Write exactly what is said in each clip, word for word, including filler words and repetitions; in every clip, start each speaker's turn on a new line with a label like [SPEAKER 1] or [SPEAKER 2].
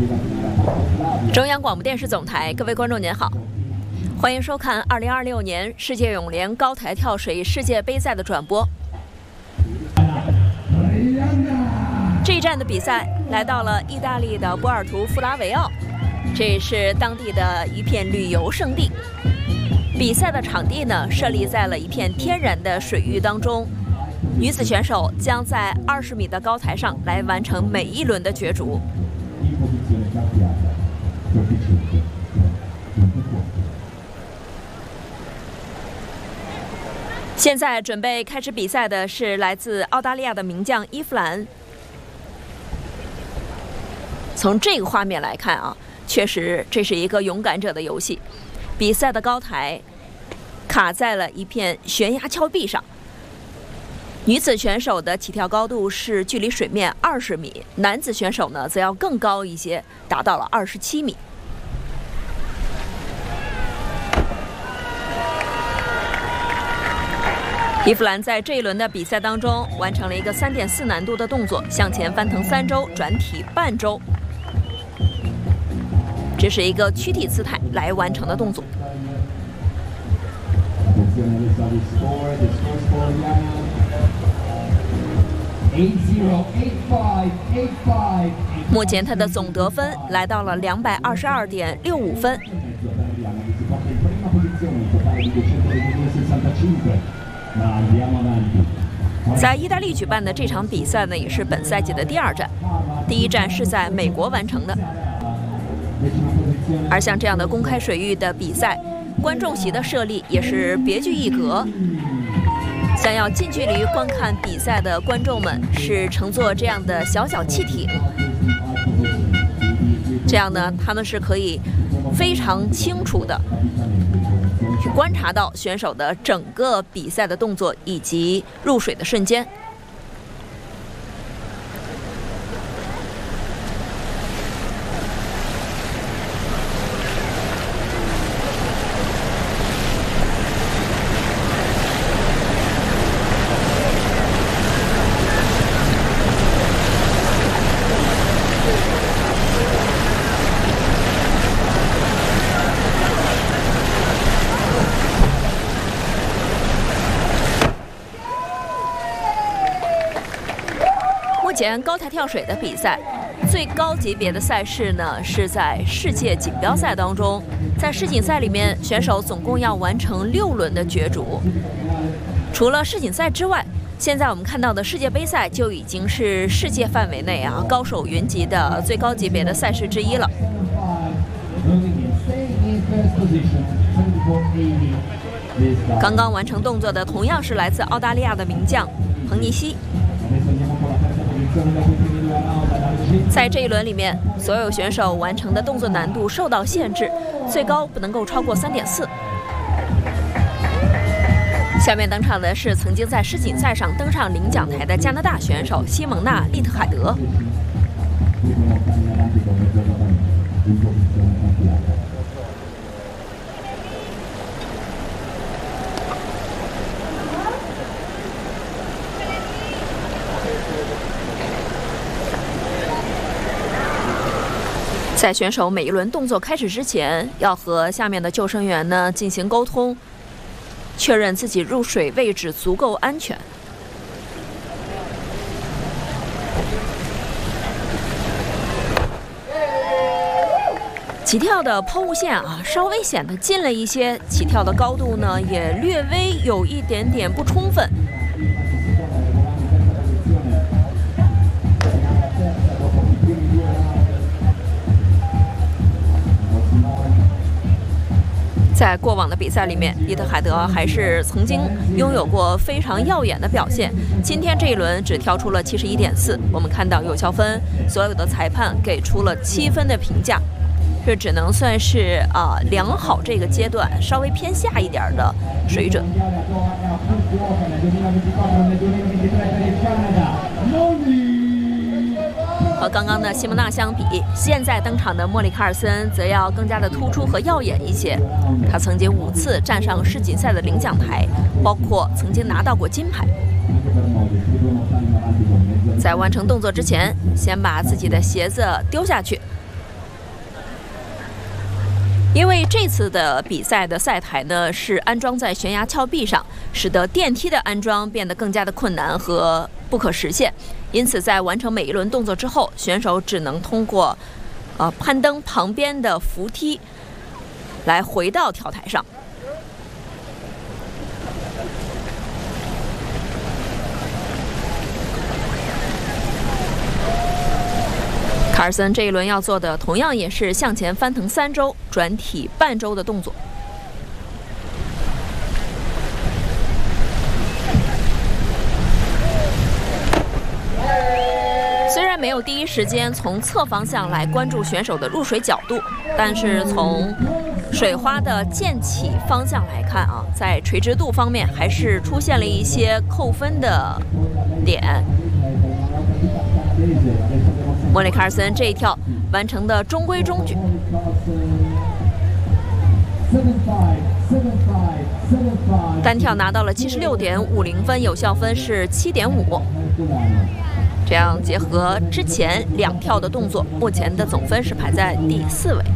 [SPEAKER 1] 中央广播电视总台，各位观众您好，欢迎收看二零二六年世界泳联高台跳水世界杯赛的转播。这一站的比赛来到了意大利的波尔图弗拉维奥，这是当地的一片旅游胜地。比赛的场地呢，设立在了一片天然的水域当中。女子选手将在二十米的高台上来完成每一轮的角逐。现在准备开始比赛的是来自澳大利亚的名将伊夫兰。从这个画面来看啊，确实这是一个勇敢者的游戏。比赛的高台卡在了一片悬崖峭壁上。女子选手的起跳高度是距离水面二十米，男子选手呢则要更高一些，达到了二十七米。伊夫兰在这一轮的比赛当中完成了一个 三点四 难度的动作，向前翻腾三周，转体半周。这是一个躯体姿态来完成的动作。目前他的总得分来到了两百二十二点六五分。在意大利举办的这场比赛呢，也是本赛季的第二站，第一站是在美国完成的。而像这样的公开水域的比赛，观众席的设立也是别具一格。想要近距离观看比赛的观众们是乘坐这样的小小汽艇，这样呢，他们是可以非常清楚的去观察到选手的整个比赛的动作以及入水的瞬间。目前高台跳水的比赛，最高级别的赛事呢是在世界锦标赛当中。在世锦赛里面，选手总共要完成六轮的角逐。除了世锦赛之外，现在我们看到的世界杯赛就已经是世界范围内啊高手云集的最高级别的赛事之一了。刚刚完成动作的同样是来自澳大利亚的名将彭尼西。在这一轮里面，所有选手完成的动作难度受到限制，最高不能够超过 三点四。下面登场的是曾经在世锦赛上登上领奖台的加拿大选手西蒙娜·利特海德。在选手每一轮动作开始之前，要和下面的救生员呢进行沟通，确认自己入水位置足够安全。起跳的抛物线啊，稍微显得近了一些，起跳的高度呢也略微有一点点不充分。在过往的比赛里面，利特海德还是曾经拥有过非常耀眼的表现。今天这一轮只跳出了 七十一点四， 我们看到有效分，所有的裁判给出了七分的评价，这只能算是啊、呃、良好这个阶段稍微偏下一点的水准。和刚刚的西蒙娜相比，现在登场的莫里卡尔森则要更加的突出和耀眼一些。他曾经五次站上世锦赛的领奖台，包括曾经拿到过金牌。在完成动作之前，先把自己的鞋子丢下去， 因为这次的比赛的赛台呢是安装在悬崖峭壁上，使得电梯的安装变得更加的困难和不可实现。因此，在完成每一轮动作之后，选手只能通过呃攀登旁边的扶梯来回到跳台上。卡尔森这一轮要做的同样也是向前翻腾三周、转体半周的动作。虽然没有第一时间从侧方向来关注选手的入水角度，但是从水花的溅起方向来看啊，在垂直度方面还是出现了一些扣分的点。莫里卡尔森这一跳完成的中规中矩，单跳拿到了七十六点五零分，有效分是七点五。这样结合之前两跳的动作，目前的总分是排在第四位。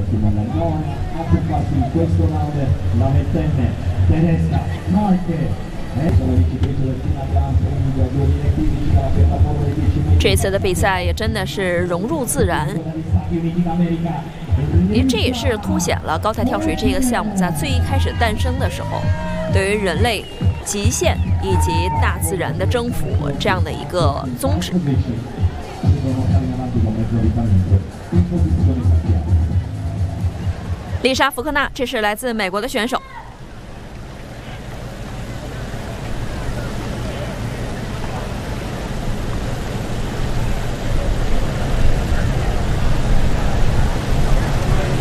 [SPEAKER 1] 这次的比赛也真的是融入自然，因为这也是凸显了高台跳水这个项目在最一开始诞生的时候，对于人类极限以及大自然的征服这样的一个宗旨。丽莎·福克纳，这是来自美国的选手。